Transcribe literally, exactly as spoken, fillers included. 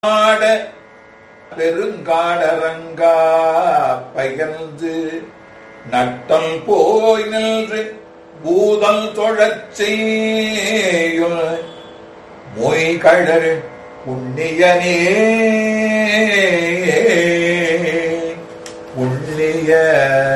ஆட பெருங்காடரங்கா பகர்ந்து நட்டம் போய் நின்று பூதல் தொழச் செய்யுள் மொய்கழற் புண்ணியனே புண்ணியனே.